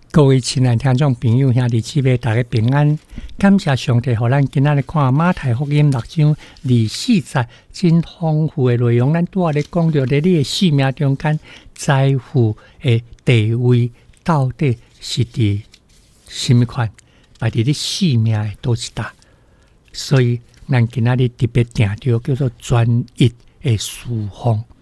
各位亲爱听众朋友、兄弟姊妹，大家平安！感谢上帝，互咱今仔日看马太福音6章24节，真丰富的内容。咱拄仔咧讲到咧，你的生命中间财富的地位到底是伫什么款？摆伫你生命的倒一搭。所以，咱今仔日特别定着叫做专一的侍奉。